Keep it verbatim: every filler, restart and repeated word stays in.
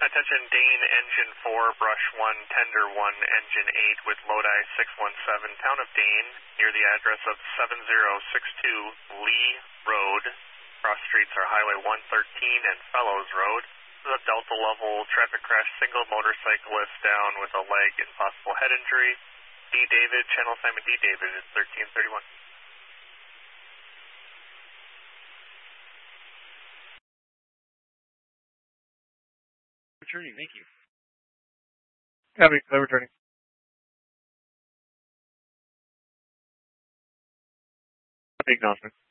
Attention Dane, engine four, brush one, tender one, engine eight with Lodi six one seven, town of Dane, near the address of seven zero six two Lee Road. Cross streets are Highway one thirteen and Fellows Road. This is a Delta level traffic crash, single motorcyclist down with a leg and possible head injury. D. David, channel assignment D. David is thirteen thirty-one. Returning, thank you. Copy, clear returning. Acknowledgement.